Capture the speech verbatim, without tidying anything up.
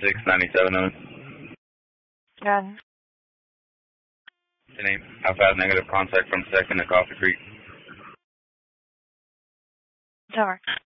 six ninety-seven on it. Got it. ten eight. I've had negative contact from second to Coffee Creek. Tower.